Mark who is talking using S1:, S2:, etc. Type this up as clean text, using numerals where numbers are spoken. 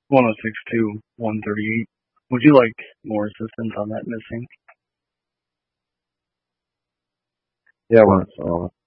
S1: 106 to 138. Would you like more assistance on that missing?
S2: Yeah, well, so